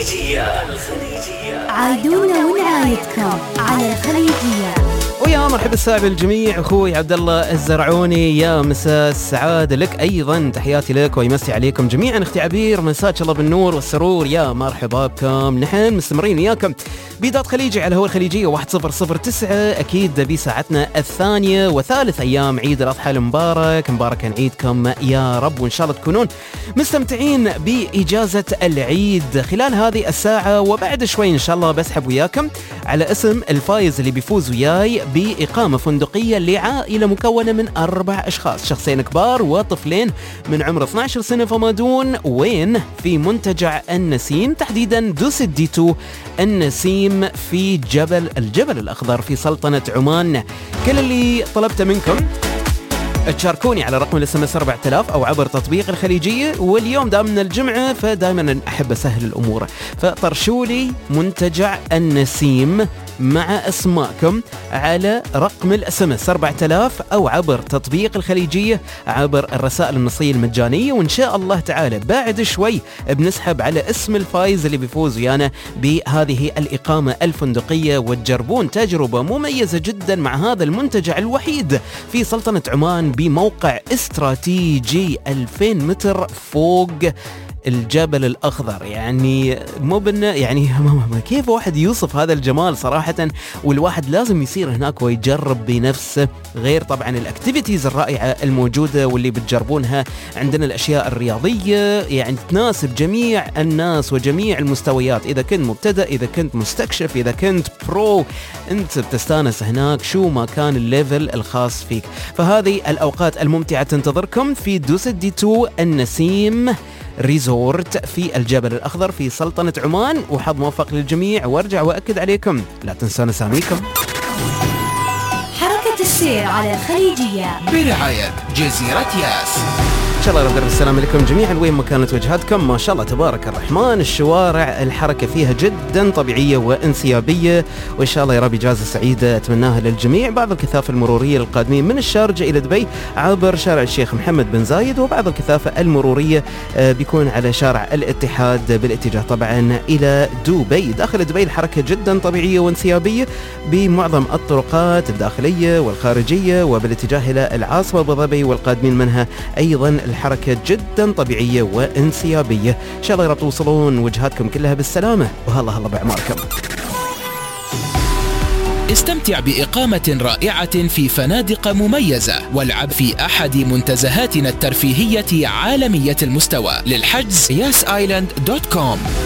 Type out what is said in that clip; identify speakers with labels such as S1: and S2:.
S1: عايدونا ونعايدكم على الخليجية.
S2: ويا مرحبا الساعة بالجميع، أخوي عبد الله الزرعوني، يا مساء السعادة لك أيضا، تحياتي لك ويمسي عليكم جميعا. أختي عبير، مساك الله بالنور والسرور، يا مرحبا بكم. نحن مستمرين وياكم بيدات خليجي على هو الخليجية 1009، أكيد بساعتنا الثانية وثالث أيام عيد الأضحى المبارك. مبارك عيدكم يا رب، وإن شاء الله تكونون مستمتعين بإجازة العيد خلال هذه الساعة. وبعد شوي إن شاء الله بسحب وياكم على اسم الفايز اللي بيفوز وياي بإقامة فندقية لعائلة مكونة من 4 أشخاص، شخصين كبار وطفلين من عمر 12 سنة فما دون. وين؟ في منتجع النسيم، تحديدا دوسديتو النسيم في الجبل الأخضر في سلطنة عمان. كل اللي طلبته منكم تشاركوني على رقم الSMS 4000 أو عبر تطبيق الخليجية. واليوم دام من الجمعة فدائما أحب أسهل الأمور، فطرشوا لي منتجع النسيم مع اسماءكم على رقم الSMS 4000 أو عبر تطبيق الخليجية عبر الرسائل النصية المجانية. وإن شاء الله تعالى بعد شوي بنسحب على اسم الفايز اللي بيفوز ويانا بهذه الإقامة الفندقية، وتجربون تجربة مميزة جدا مع هذا المنتجع الوحيد في سلطنة عمان بموقع استراتيجي 2000 متر فوق الجبل الأخضر. يعني مو يعني كيف واحد يوصف هذا الجمال صراحة، والواحد لازم يصير هناك ويجرب بنفسه، غير طبعا الأكتيفيتيز الرائعة الموجودة واللي بتجربونها عندنا. الأشياء الرياضية يعني تناسب جميع الناس وجميع المستويات، إذا كنت مبتدأ، إذا كنت مستكشف، إذا كنت برو، أنت بتستانس هناك شو ما كان الليفل الخاص فيك. فهذه الأوقات الممتعة تنتظركم في دوسديتو النسيم ريزورت في الجبل الأخضر في سلطنة عمان، وحظ موفق للجميع. وارجع وأكد عليكم لا تنسون أساميكم.
S1: حركة السير على الخليجية
S3: برعاية جزيرة ياس.
S2: إن شاء الله رب السلام عليكم جميعا وين ما كانت وجهاتكم. ما شاء الله تبارك الرحمن، الشوارع الحركة فيها جدا طبيعية وانسيابية، وإن شاء الله يا رب إجازة سعيدة أتمناها للجميع. بعض الكثافة المرورية للقادمين من الشارجة إلى دبي عبر شارع الشيخ محمد بن زايد، وبعض الكثافة المرورية بيكون على شارع الاتحاد بالاتجاه طبعا إلى دبي. داخل دبي الحركة جدا طبيعية وانسيابية بمعظم الطرقات الداخلية والخارجية، وبالاتجاه إلى العاصمة أبو ظبي والقادمين منها أيضا الحركة جدا طبيعية وانسيابية. إن شاء الله يا رب توصلون وجهاتكم كلها بالسلامة، وهلا بعماركم.
S3: استمتع بإقامة رائعة في فنادق مميزة، والعب في أحد منتزهاتنا الترفيهية عالمية المستوى. للحجز yasisland.com.